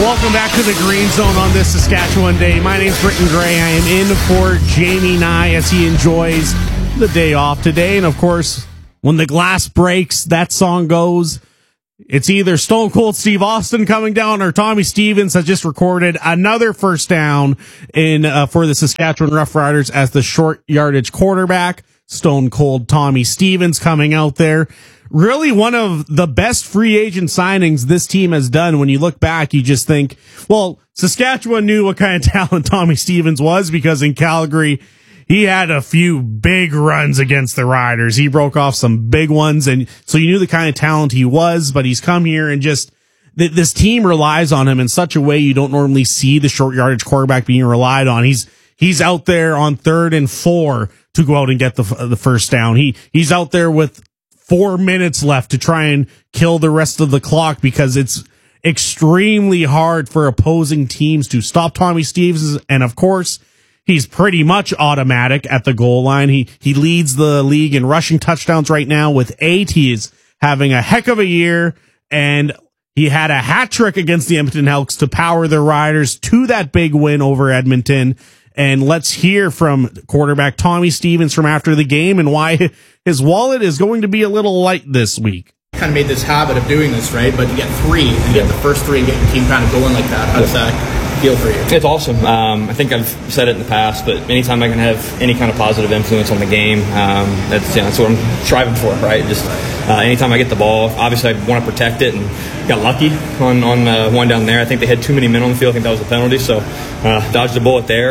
Welcome back to the Green Zone on this Saskatchewan day. My name's Britton Gray. I am in for Jamie Nye as he enjoys the day off today. And of course, when the glass breaks, that song goes. It's either Stone Cold Steve Austin coming down or Tommy Stevens has just recorded another first down for the Saskatchewan Roughriders as the short yardage quarterback. Stone Cold Tommy Stevens coming out there. Really one of the best free agent signings this team has done. When you look back, you just think, well, Saskatchewan knew what kind of talent Tommy Stevens was because in Calgary, he had a few big runs against the Riders. He broke off some big ones, and so you knew the kind of talent he was, but he's come here and just this team relies on him in such a way you don't normally see the short yardage quarterback being relied on. He's out there on 3rd and 4 to go out and get the first down. He's out there with 4 minutes left to try and kill the rest of the clock because it's extremely hard for opposing teams to stop Tommy Stevens. And of course, he's pretty much automatic at the goal line. He leads the league in rushing touchdowns right now with 8. He is having a heck of a year, and he had a hat trick against the Edmonton Elks to power the Riders to that big win over Edmonton. And let's hear from quarterback Tommy Stevens from after the game and why his wallet is going to be a little light this week. Kind of made this habit of doing this, right? But you get 3 and get the first 3 and get your team kind of going like that. How does that feel for you? It's awesome. I think I've said it in the past, but anytime I can have any kind of positive influence on the game, that's what I'm striving for, right? Just anytime I get the ball, obviously I want to protect it, and got lucky on one down there. I think they had too many men on the field. I think that was a penalty, so dodged a bullet there.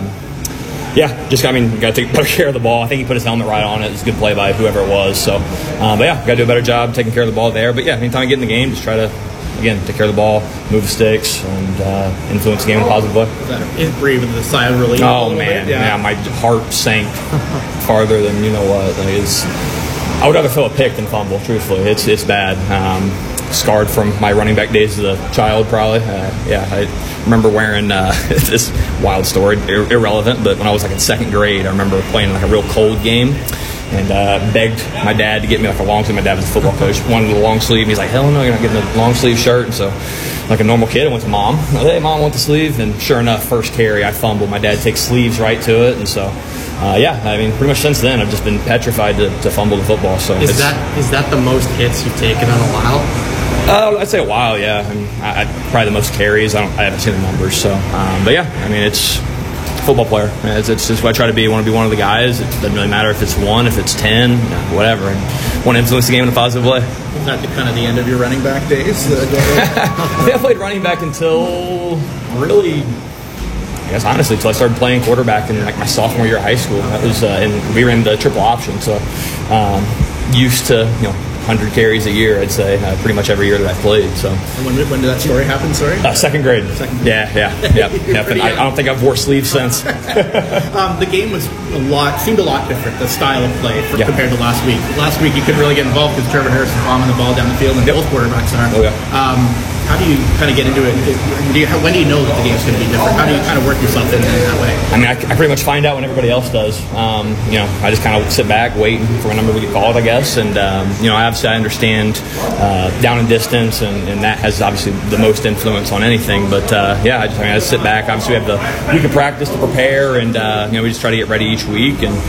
Got to take better care of the ball. I think he put his helmet right on it. It's a good play by whoever it was. So, got to do a better job taking care of the ball there. But anytime I get in the game, just try to, again, take care of the ball, move the sticks, and influence the game in a positive way. Is breathe with the sigh of relief? Oh, man. Yeah, my heart sank farther than you know what. I would rather throw a pick than fumble, truthfully. It's bad. Scarred from my running back days as a child, probably. I remember wearing this wild story, irrelevant, but when I was in 2nd grade, I remember playing a real cold game and begged my dad to get me a long sleeve. My dad was a football coach, wanted a long sleeve. He's like, hell no, you're not getting a long sleeve shirt. And so, like a normal kid, I went to mom. I was like, hey, mom, I want the sleeve. And sure enough, first carry, I fumbled. My dad takes sleeves right to it. And so, pretty much since then, I've just been petrified to fumble the football. So is that the most hits you've taken in a while? I'd say a while, yeah. I probably the most carries. I haven't seen the numbers, so. It's football player. It's just what I try to be. I want to be one of the guys. It doesn't really matter if it's 1, if it's 10, whatever. And want to influence the game in a positive way. Is that kind of the end of your running back days? I played running back until really, I guess honestly, until I started playing quarterback in my sophomore year of high school. That was, and we ran the triple option, so used to 100 carries a year, I'd say, pretty much every year that I played. So. And when did that story happen? Sorry. 2nd grade. Yeah. I don't think I've wore sleeves since. The game seemed a lot different. The style of play compared to last week. Last week you couldn't really get involved because Trevor Harris is bombing the ball down the field, and both quarterbacks are. Oh yeah. How do you kind of get into it? When do you know that the game's going to be different? How do you kind of work yourself in that way? I pretty much find out when everybody else does. I just kind of sit back, wait for a number to get called, I guess. And, obviously I understand down and distance, and that has obviously the most influence on anything. But, I just sit back. Obviously we have the week of practice to prepare, and, we just try to get ready each week. And,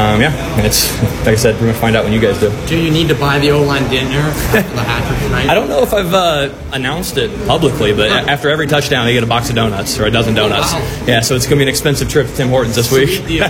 it's, like I said, pretty much find out when you guys do. Do you need to buy the O-line dinner after the hat trick tonight? I don't know if I've announced it publicly, but after every touchdown, they get a box of donuts or a dozen donuts. Wow. Yeah, so it's going to be an expensive trip to Tim Hortons this week. Sweet deal.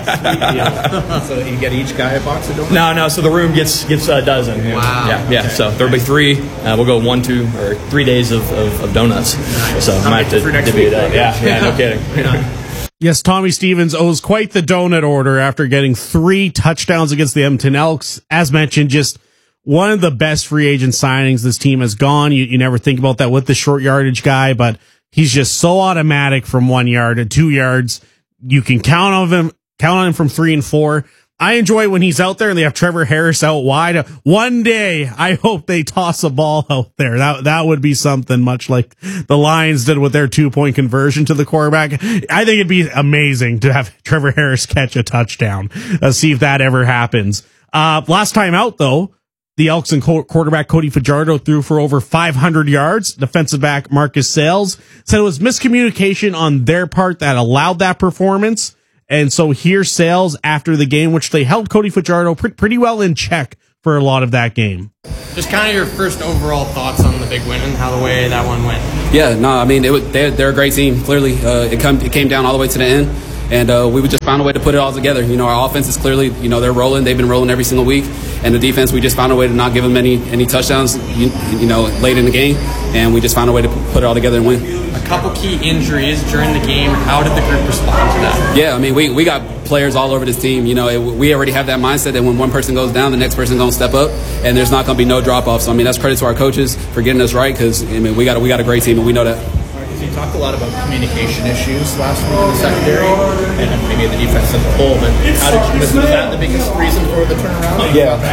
So you get each guy a box of donuts? No. So the room gets a dozen. Wow. Yeah. Okay. So there'll be 3. We'll go 1, 2, or 3 days of donuts. Nice. So I might have to divvy it up. Yeah. No kidding. Yes, Tommy Stevens owes quite the donut order after getting 3 touchdowns against the Edmonton Elks. As mentioned, just one of the best free agent signings this team has gone. You never think about that with the short yardage guy, but he's just so automatic from 1 yard to 2 yards. You can count on him from 3 and 4. I enjoy when he's out there and they have Trevor Harris out wide. One day, I hope they toss a ball out there. That would be something, much like the Lions did with their 2-point conversion to the quarterback. I think it'd be amazing to have Trevor Harris catch a touchdown. See if that ever happens. Last time out, though, The Elks and quarterback Cody Fajardo threw for over 500 yards. Defensive back Marcus Sales said it was miscommunication on their part that allowed that performance. And so here's Sales after the game, which they held Cody Fajardo pretty well in check for a lot of that game. Just kind of your first overall thoughts on the big win and how the way that one went. Yeah, no, I mean, they're a great team. Clearly, it came down all the way to the end. And we would just find a way to put it all together. You know, our offense is clearly, you know, they're rolling. They've been rolling every single week. And the defense, we just found a way to not give them any touchdowns, you know, late in the game. And we just found a way to put it all together and win. A couple key injuries during the game. How did the group respond to that? Yeah, I mean, we got players all over this team. You know, we already have that mindset that when one person goes down, the next person's going to step up. And there's not going to be no drop-off. So, I mean, that's credit to our coaches for getting us right because, I mean, we got a great team and we know that. You talked a lot about communication issues last week in the secondary and maybe the defense as a whole, but was that the biggest reason for the turnaround?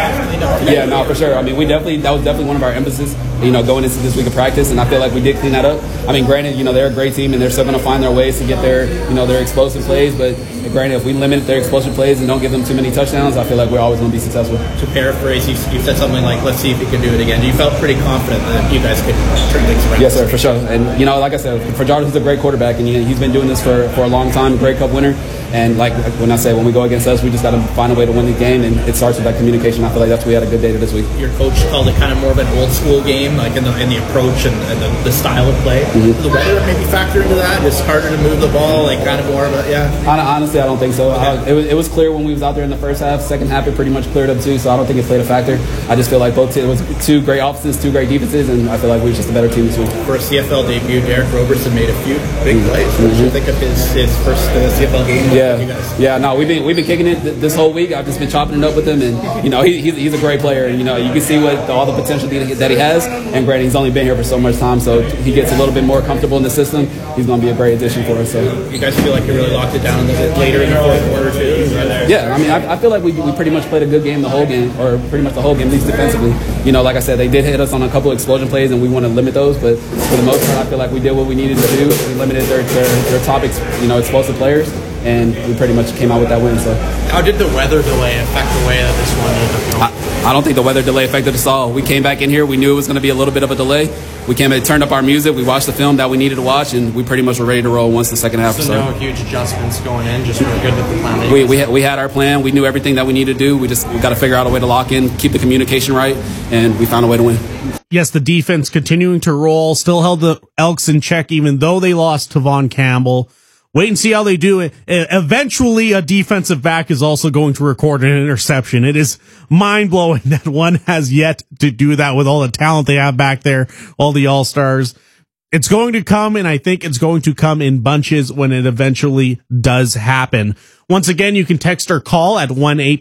Yeah, no, for sure. I mean, that was definitely one of our emphasis, you know, going into this week of practice, and I feel like we did clean that up. I mean, granted, you know, they're a great team and they're still going to find their ways to get their explosive plays, but granted, if we limit their explosive plays and don't give them too many touchdowns, I feel like we're always going to be successful. To paraphrase, you said something like, let's see if we can do it again. You felt pretty confident that you guys could turn things around. Yes, sir, for sure. And, you know, like I said, Fajardo's a great quarterback, and he's been doing this for a long time, Grey Cup winner. And like when I say when we go against us, we just got to find a way to win the game, and it starts with that communication. I feel like we had a good day this week. Your coach called it kind of more of an old school game, like in the approach and the style of play. Mm-hmm. Does the weather maybe factor into that? It's harder to move the ball, like kind of more of a, yeah? Honestly, I don't think so. Okay. It was clear when we was out there in the first half. Second half, it pretty much cleared up too, so I don't think it played a factor. I just feel like it was two great offenses, two great defenses, and I feel like we were just a better team this week. For a CFL debut, Derek Roberson made a few big plays. What did you think of his first CFL game? Yeah, no, we've been kicking it this whole week. I've just been chopping it up with him, and you know he's a great player, and you know you can see all the potential that he has. And granted, he's only been here for so much time, so he gets a little bit more comfortable in the system. He's going to be a great addition for us. So you guys feel like you really locked it down a little bit later in the fourth quarter too? Yeah, I mean I feel like we pretty much played a good game the whole game, or pretty much the whole game, at least defensively. You know, like I said, they did hit us on a couple of explosion plays, and we want to limit those. But for the most part, I feel like we did what we needed to do. We limited their top explosive players, and we pretty much came out with that win. So, how did the weather delay affect the way that this one ended up going? I don't think the weather delay affected us all. We came back in here. We knew it was going to be a little bit of a delay. We came and turned up our music. We watched the film that we needed to watch, and we pretty much were ready to roll once the second half started. So no huge adjustments going in, just we're good with the plan. We had our plan. We knew everything that we needed to do. We got to figure out a way to lock in, keep the communication right, and we found a way to win. Yes, the defense continuing to roll, still held the Elks in check, even though they lost Tavon Campbell. Wait and see how they do it. Eventually, a defensive back is also going to record an interception. It is mind-blowing that one has yet to do that with all the talent they have back there, all the all-stars. It's going to come, and I think it's going to come in bunches when it eventually does happen. Once again, you can text or call at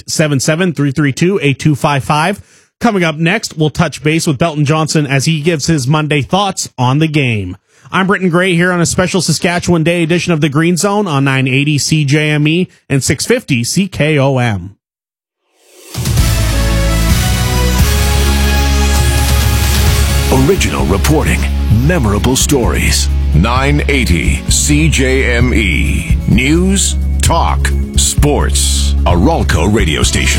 1-877-332-8255. Coming up next, we'll touch base with Belton Johnson as he gives his Monday thoughts on the game. I'm Britton Gray here on a special Saskatchewan Day edition of the Green Zone on 980 CJME and 650 CKOM. Original reporting, memorable stories. 980 CJME. News, talk, sports. A Ralco radio station.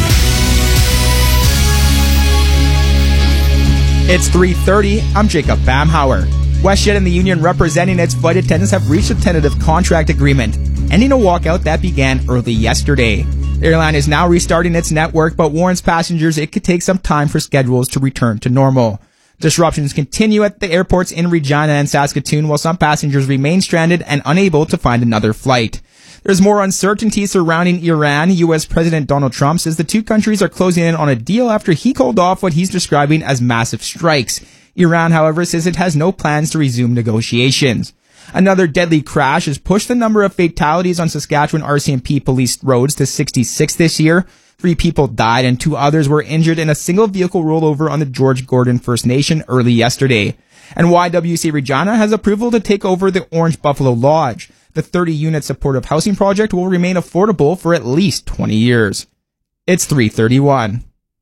It's 3:30. I'm Jacob Bamhauer. WestJet and the union representing its flight attendants have reached a tentative contract agreement, ending a walkout that began early yesterday. The airline is now restarting its network, but warns passengers it could take some time for schedules to return to normal. Disruptions continue at the airports in Regina and Saskatoon, while some passengers remain stranded and unable to find another flight. There's more uncertainty surrounding Iran. U.S. President Donald Trump says the two countries are closing in on a deal after he called off what he's describing as massive strikes. Iran, however, says it has no plans to resume negotiations. Another deadly crash has pushed the number of fatalities on Saskatchewan RCMP police roads to 66 this year. 3 people died and 2 others were injured in a single vehicle rollover on the George Gordon First Nation early yesterday. And YWC Regina has approval to take over the Orange Buffalo Lodge. The 30-unit supportive housing project will remain affordable for at least 20 years. It's 3:31.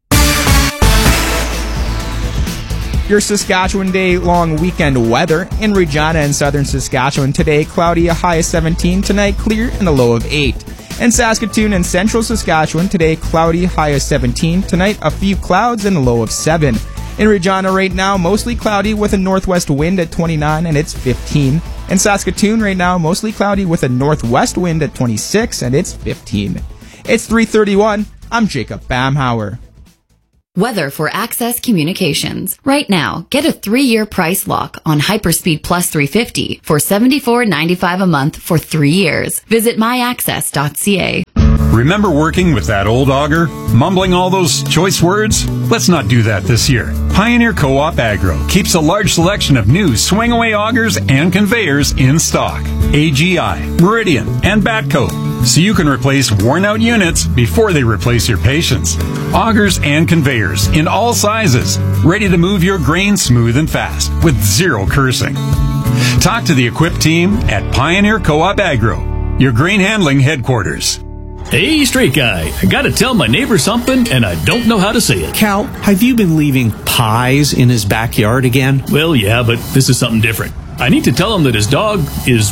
Your Saskatchewan Day-long weekend weather. In Regina and southern Saskatchewan today, cloudy, a high of 17. Tonight, clear and a low of 8. In Saskatoon and central Saskatchewan, today cloudy, high of 17. Tonight, a few clouds and a low of 7. In Regina right now, mostly cloudy with a northwest wind at 29 and it's 15. In Saskatoon right now, mostly cloudy with a northwest wind at 26 and it's 15. It's 3:31. I'm Jacob Bamhauer. Weather for Access Communications. Right now, get a 3-year price lock on Hyperspeed Plus 350 for $74.95 a month for 3 years. Visit myaccess.ca. Remember working with that old auger? Mumbling all those choice words? Let's not do that this year. Pioneer Co-op Agro keeps a large selection of new swing-away augers and conveyors in stock. AGI, Meridian, and Batco. So you can replace worn-out units before they replace your patience. Augers and conveyors in all sizes, ready to move your grain smooth and fast with zero cursing. Talk to the equipped team at Pioneer Co-op Agro, your grain handling headquarters. Hey, straight guy, I gotta tell my neighbor something, and I don't know how to say it. Cal, have you been leaving pies in his backyard again? Well, yeah, but this is something different. I need to tell him that his dog is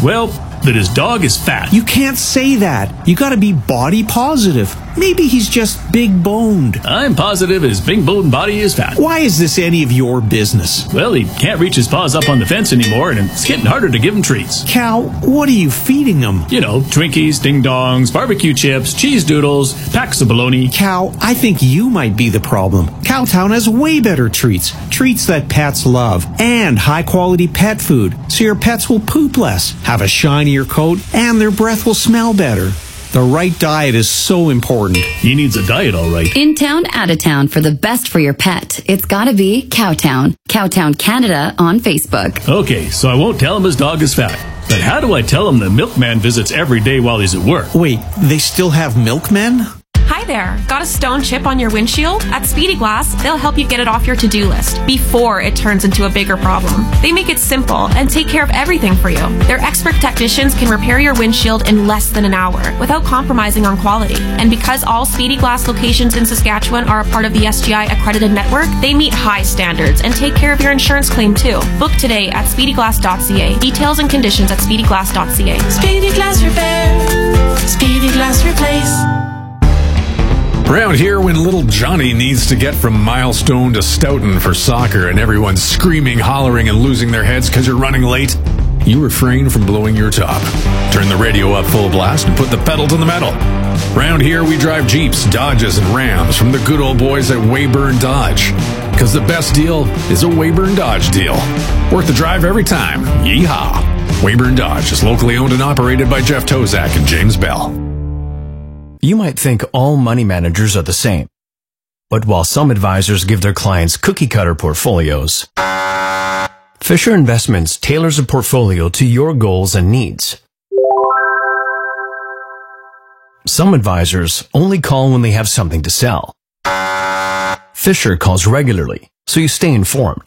fat. You can't say that. You gotta be body positive. Maybe he's just big boned. I'm positive his big boned body is fat. Why is this any of your business? Well, he can't reach his paws up on the fence anymore, and it's getting harder to give him treats. Cal, what are you feeding him? You know, Twinkies, Ding Dongs, barbecue chips, cheese doodles, packs of bologna. Cal, I think you might be the problem. Cowtown has way better treats. Treats that pets love. And high-quality pet food, so your pets will poop less, have a shinier coat, and their breath will smell better. The right diet is so important. He needs a diet, all right. In town, out of town, for the best for your pet, it's gotta be Cowtown. Cowtown Canada on Facebook. Okay, so I won't tell him his dog is fat. But how do I tell him the milkman visits every day while he's at work? Wait, they still have milkmen? Hi there. Got a stone chip on your windshield? At Speedy Glass, they'll help you get it off your to-do list before it turns into a bigger problem. They make it simple and take care of everything for you. Their expert technicians can repair your windshield in less than an hour without compromising on quality. And because all Speedy Glass locations in Saskatchewan are a part of the SGI accredited network, they meet high standards and take care of your insurance claim too. Book today at speedyglass.ca. Details and conditions at speedyglass.ca. Speedy Glass Repair. Speedy Glass Replace. Around here, when little Johnny needs to get from Milestone to Stoughton for soccer and everyone's screaming, hollering, and losing their heads because you're running late, you refrain from blowing your top. Turn the radio up full blast and put the pedal to the metal. Around here, we drive Jeeps, Dodges, and Rams from the good old boys at Weyburn Dodge. Because the best deal is a Weyburn Dodge deal. Worth the drive every time. Yeehaw! Weyburn Dodge is locally owned and operated by Jeff Tozak and James Bell. You might think all money managers are the same. But while some advisors give their clients cookie-cutter portfolios, Fisher Investments tailors a portfolio to your goals and needs. Some advisors only call when they have something to sell. Fisher calls regularly, so you stay informed.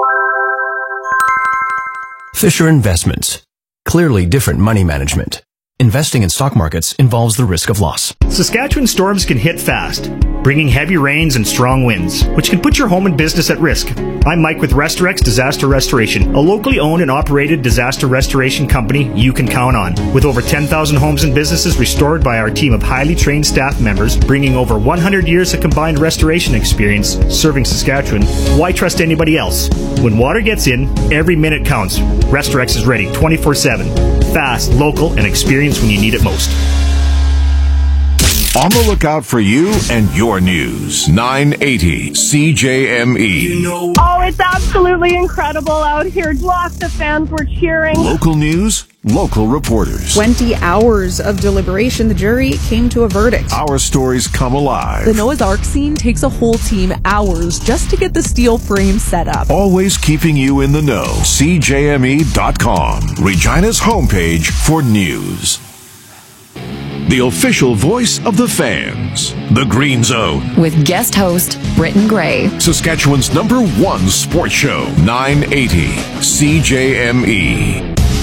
Fisher Investments. Clearly different money management. Investing in stock markets involves the risk of loss. Saskatchewan storms can hit fast, bringing heavy rains and strong winds, which can put your home and business at risk. I'm Mike with Restorex Disaster Restoration, a locally owned and operated disaster restoration company you can count on. With over 10,000 homes and businesses restored by our team of highly trained staff members, bringing over 100 years of combined restoration experience serving Saskatchewan, why trust anybody else? When water gets in, every minute counts. Restorex is ready 24/7. Fast, local, and experienced when you need it most. On the lookout for you and your news. 980 CJME. Oh, it's absolutely incredible out here. Lots of fans were cheering. Local news, local reporters. 20 hours of deliberation, the jury came to a verdict. Our stories come alive. The Noah's Ark scene takes a whole team hours just to get the steel frame set up. Always keeping you in the know. CJME.com. Regina's homepage for news. The official voice of the fans. The Green Zone. With guest host, Britton Gray. Saskatchewan's #1 sports show. 980 CJME.